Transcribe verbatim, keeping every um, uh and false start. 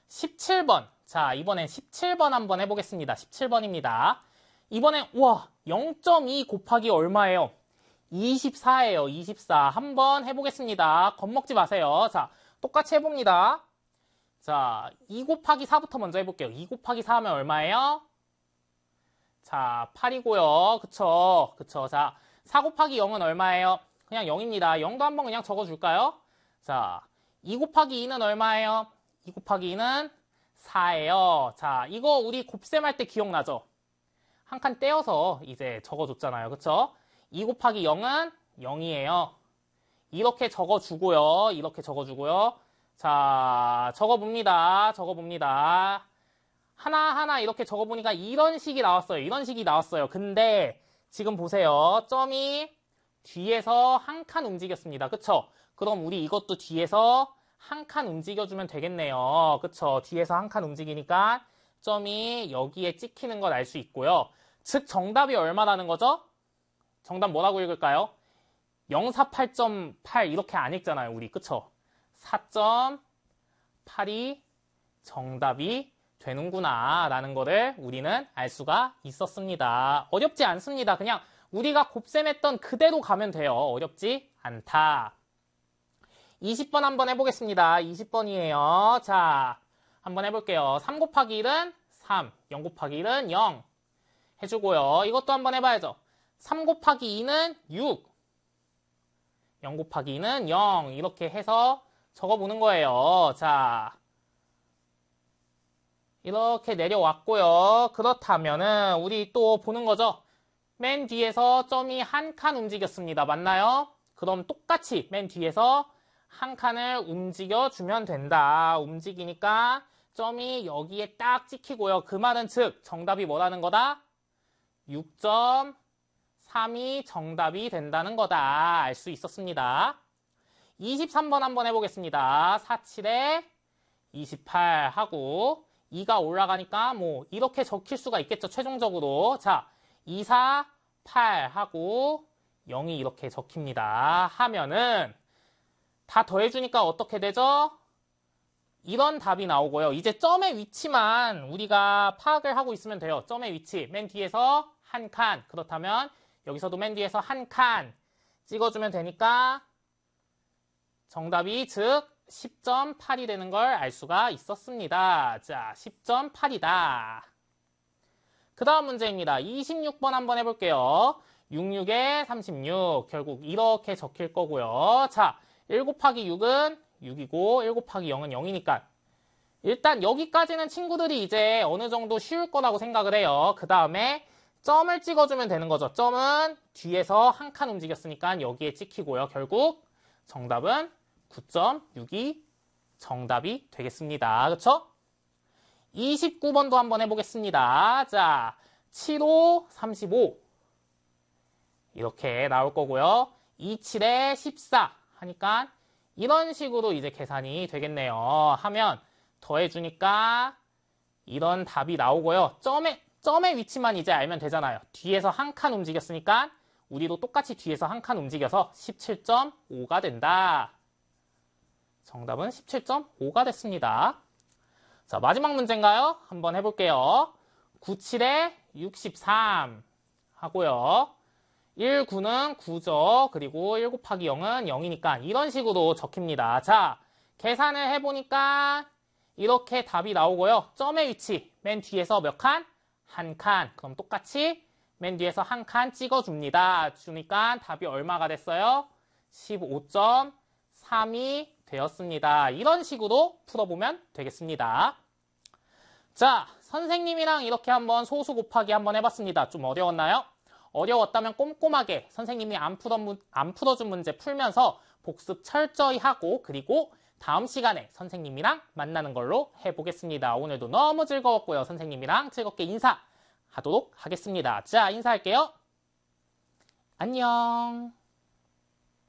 십칠 번. 자, 이번엔 십칠 번 한번 해보겠습니다. 십칠 번입니다. 이번엔, 우와, 영 점 이 곱하기 얼마예요? 이십사예요. 이십사. 한번 해보겠습니다. 겁먹지 마세요. 자, 똑같이 해봅니다. 자, 이 곱하기 사부터 먼저 해볼게요. 이 곱하기 사 하면 얼마예요? 자, 팔이고요. 그쵸? 그쵸? 자, 사 곱하기 영은 얼마예요? 그냥 영입니다. 영도 한번 그냥 적어줄까요? 자, 이 곱하기 이는 얼마예요? 이 곱하기 이는 사예요. 자, 이거 우리 곱셈 할 때 기억나죠? 한 칸 떼어서 이제 적어줬잖아요. 그쵸? 이 곱하기 영은 영이에요. 이렇게 적어주고요. 이렇게 적어주고요. 자, 적어봅니다. 적어봅니다. 하나하나 이렇게 적어보니까 이런 식이 나왔어요. 이런 식이 나왔어요. 근데 지금 보세요. 점이 뒤에서 한 칸 움직였습니다. 그쵸? 그럼 우리 이것도 뒤에서 한 칸 움직여주면 되겠네요. 그쵸? 뒤에서 한 칸 움직이니까 점이 여기에 찍히는 걸 알 수 있고요. 즉 정답이 얼마라는 거죠? 정답 뭐라고 읽을까요? 영사팔 점 팔 이렇게 안 읽잖아요. 우리 그쵸? 사 점 팔이 정답이 되는구나 라는 거를 우리는 알 수가 있었습니다. 어렵지 않습니다. 그냥 우리가 곱셈했던 그대로 가면 돼요. 어렵지 않다. 이십 번 한번 해보겠습니다. 이십 번이에요. 자, 한번 해볼게요. 삼 곱하기 일은 삼, 영 곱하기 일은 영 해주고요. 이것도 한번 해봐야죠. 삼 곱하기 이는 육, 영 곱하기 이는 영 이렇게 해서 적어보는 거예요. 자, 이렇게 내려왔고요. 그렇다면은 우리 또 보는 거죠. 맨 뒤에서 점이 한 칸 움직였습니다. 맞나요? 그럼 똑같이 맨 뒤에서 한 칸을 움직여주면 된다. 움직이니까 점이 여기에 딱 찍히고요. 그 말은 즉 정답이 뭐라는 거다? 육 점 삼이 정답이 된다는 거다. 알 수 있었습니다. 이십삼 번 한번 해보겠습니다. 사, 칠에 이십팔 하고 이가 올라가니까 뭐 이렇게 적힐 수가 있겠죠. 최종적으로. 자, 이, 사, 팔 하고 영이 이렇게 적힙니다. 하면은 다 더해주니까 어떻게 되죠? 이런 답이 나오고요. 이제 점의 위치만 우리가 파악을 하고 있으면 돼요. 점의 위치. 맨 뒤에서 한 칸. 그렇다면 여기서도 맨 뒤에서 한 칸 찍어주면 되니까 정답이 즉 십 점 팔이 되는 걸 알 수가 있었습니다. 자, 십 점 팔이다. 그 다음 문제입니다. 이십육 번 한번 해볼게요. 육십육에 삼십육. 결국 이렇게 적힐 거고요. 자, 일 곱하기 육은 육이고 일 곱하기 영은 영이니까 일단 여기까지는 친구들이 이제 어느 정도 쉬울 거라고 생각을 해요. 그 다음에 점을 찍어주면 되는 거죠. 점은 뒤에서 한 칸 움직였으니까 여기에 찍히고요. 결국 정답은 구 점 육이 정답이 되겠습니다. 그렇죠? 이십구 번도 한번 해보겠습니다. 자, 칠, 오, 삼십오 이렇게 나올 거고요. 이, 칠에 십사 하니까 이런 식으로 이제 계산이 되겠네요. 하면 더해주니까 이런 답이 나오고요. 점의, 점의 위치만 이제 알면 되잖아요. 뒤에서 한 칸 움직였으니까 우리도 똑같이 뒤에서 한 칸 움직여서 십칠 점 오가 된다. 정답은 십칠 점 오가 됐습니다. 자, 마지막 문제인가요? 한번 해볼게요. 구, 칠에 육십삼 하고요. 일, 구는 구죠. 그리고 일 곱하기 영은 영이니까 이런 식으로 적힙니다. 자, 계산을 해보니까 이렇게 답이 나오고요. 점의 위치, 맨 뒤에서 몇 칸? 한 칸. 그럼 똑같이 맨 뒤에서 한 칸 찍어줍니다. 주니까 답이 얼마가 됐어요? 십오 점 삼이 되었습니다. 이런 식으로 풀어보면 되겠습니다. 자, 선생님이랑 이렇게 한번 소수 곱하기 한번 해봤습니다. 좀 어려웠나요? 어려웠다면 꼼꼼하게 선생님이 안, 풀어, 안 풀어준 문제 풀면서 복습 철저히 하고 그리고 다음 시간에 선생님이랑 만나는 걸로 해보겠습니다. 오늘도 너무 즐거웠고요. 선생님이랑 즐겁게 인사하도록 하겠습니다. 자, 인사할게요. 안녕.